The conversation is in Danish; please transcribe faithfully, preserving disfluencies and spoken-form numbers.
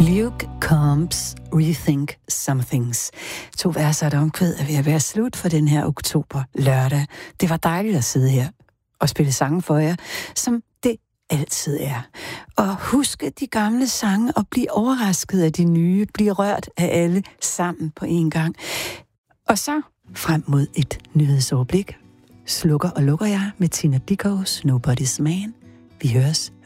Luke Combs, Rethink Some Things. To verser og et omkvæd er ved at være slut for den her oktober lørdag. Det var dejligt at sidde her og spille sange for jer, som det altid er. Og huske de gamle sange og blive overrasket af de nye, blive rørt af alle sammen på en gang. Og så frem mod et nyhedsoverblik slukker og lukker jeg med Tina Dickows Nobody's Man. Vi høres